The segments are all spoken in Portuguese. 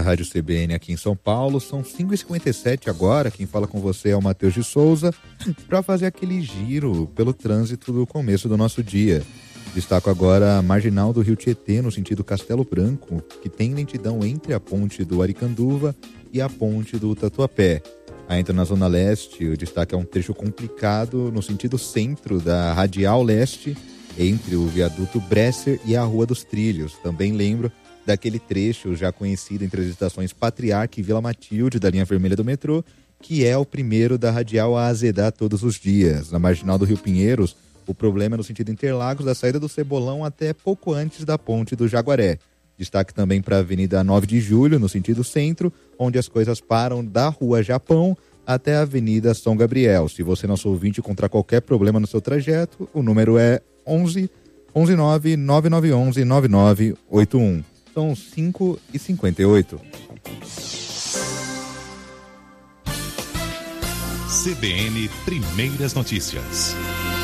Rádio CBN aqui em São Paulo. São 5h57 agora. Quem fala com você é o Matheus de Souza, para fazer aquele giro pelo trânsito do começo do nosso dia. Destaco agora a marginal do Rio Tietê, no sentido Castelo Branco, que tem lentidão entre a ponte do Aricanduva e a ponte do Tatuapé. Ainda na Zona Leste, o destaque é um trecho complicado no sentido centro da Radial Leste, entre o viaduto Bresser e a Rua dos Trilhos. Também lembro daquele trecho já conhecido entre as estações Patriarca e Vila Matilde, da linha vermelha do metrô, que é o primeiro da Radial a azedar todos os dias. Na marginal do Rio Pinheiros, o problema é no sentido Interlagos, da saída do Cebolão até pouco antes da ponte do Jaguaré. Destaque também para a Avenida 9 de Julho, no sentido centro, onde as coisas param da Rua Japão até a Avenida São Gabriel. Se você, nosso ouvinte, encontrar qualquer problema no seu trajeto, o número é 11 9 9911 9981. São 5h58. CBN Primeiras Notícias.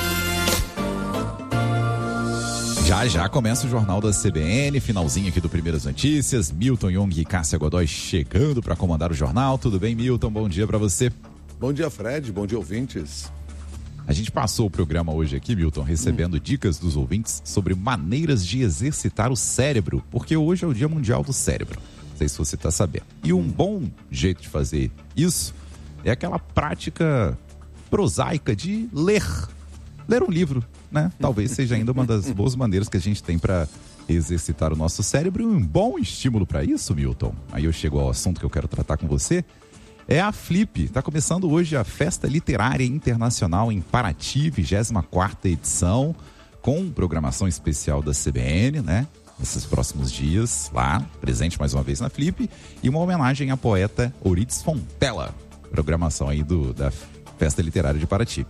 Já começa o Jornal da CBN, finalzinho aqui do Primeiras Notícias. Milton Jung e Cássia Godoy chegando para comandar o jornal. Tudo bem, Milton? Bom dia para você. Bom dia, Fred. Bom dia, ouvintes. A gente passou o programa hoje aqui, Milton, recebendo dicas dos ouvintes sobre maneiras de exercitar o cérebro, porque hoje é o Dia Mundial do Cérebro. Não sei se você está sabendo. E um bom jeito de fazer isso é aquela prática prosaica de ler um livro, né? Talvez seja ainda uma das boas maneiras que a gente tem para exercitar o nosso cérebro, e um bom estímulo para isso, Milton. Aí eu chego ao assunto que eu quero tratar com você. É a Flip. Está começando hoje a Festa Literária Internacional em Paraty, 24ª edição, com programação especial da CBN, né? Nesses próximos dias, lá, presente mais uma vez na Flip, e uma homenagem à poeta Euridice Fontella. Programação aí da Festa Literária de Paraty.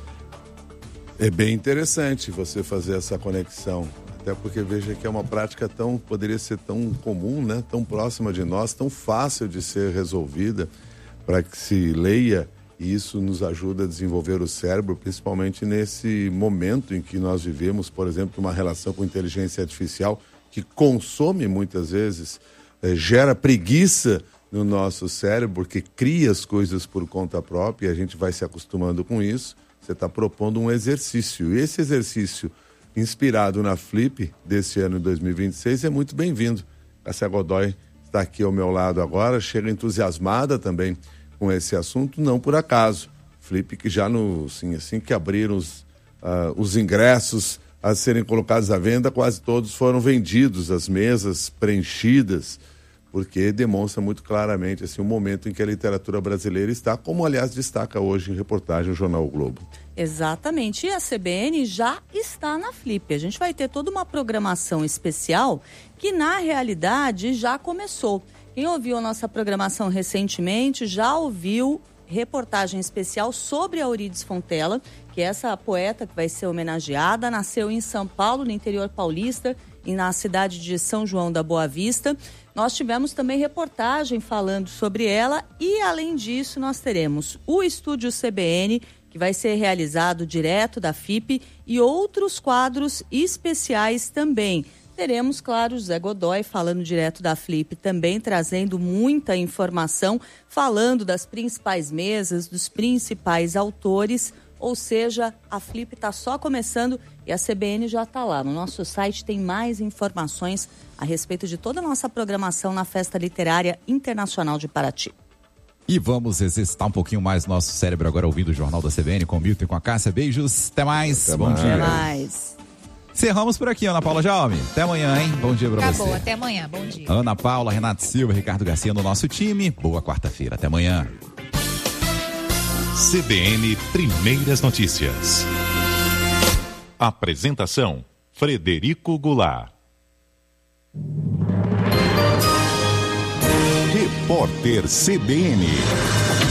É bem interessante você fazer essa conexão, até porque veja que é uma prática poderia ser tão comum, né? Tão próxima de nós, tão fácil de ser resolvida, para que se leia, e isso nos ajuda a desenvolver o cérebro, principalmente nesse momento em que nós vivemos, por exemplo, uma relação com inteligência artificial que consome muitas vezes, gera preguiça no nosso cérebro, porque cria as coisas por conta própria, e a gente vai se acostumando com isso. Você está propondo um exercício, e esse exercício, inspirado na Flip desse ano de 2026, é muito bem-vindo. Cássia Godoy está aqui ao meu lado agora, chega entusiasmada também com esse assunto, não por acaso. Flip que já assim que abriram os ingressos a serem colocados à venda, quase todos foram vendidos, as mesas preenchidas, porque demonstra muito claramente assim, o momento em que a literatura brasileira está, como aliás destaca hoje em reportagem o Jornal O Globo. Exatamente, e a CBN já está na Flip. A gente vai ter toda uma programação especial que na realidade já começou. Quem ouviu a nossa programação recentemente já ouviu reportagem especial sobre a Euridice Fontella, que é essa poeta que vai ser homenageada, nasceu em São Paulo, no interior paulista, e na cidade de São João da Boa Vista. Nós tivemos também reportagem falando sobre ela, e além disso nós teremos o Estúdio CBN, que vai ser realizado direto da FIP, e outros quadros especiais também. Teremos, claro, José Godoy falando direto da Flip, também trazendo muita informação, falando das principais mesas, dos principais autores, ou seja, a Flip está só começando e a CBN já está lá. No nosso site tem mais informações a respeito de toda a nossa programação na Festa Literária Internacional de Paraty. E vamos exercitar um pouquinho mais nosso cérebro agora ouvindo o Jornal da CBN com o Milton e com a Cássia. Beijos, até mais. Bom dia. Até mais. Encerramos por aqui, Ana Paula Jaume. Até amanhã, hein? Bom dia pra você. Tá bom, até amanhã. Bom dia. Ana Paula, Renato Silva, Ricardo Garcia no nosso time. Boa quarta-feira. Até amanhã. CBN Primeiras Notícias. Apresentação: Frederico Goulart. Repórter CBN.